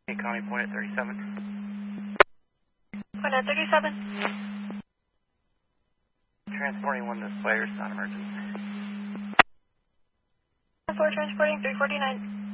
Hey, Connie, point at 37. Point at 37. Transporting one displayers, non-emergency. 4 transporting 349.